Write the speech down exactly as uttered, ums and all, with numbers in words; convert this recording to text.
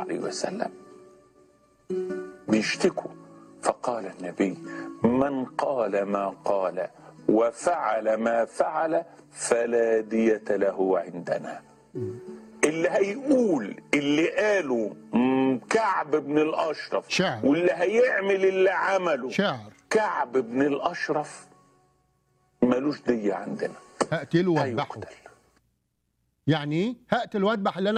عليه وسلم بيشتكوا، فقال النبي: من قال ما قال وفعل ما فعل فلا دية له عندنا. اللي هيقول اللي قاله كعب بن الأشرف شعر. واللي هيعمل اللي عمله شعر كعب بن الأشرف ملوش دية عندنا، هقتله واذبحه. هيقتل. يعني ايه هقتل واذبح اللي انا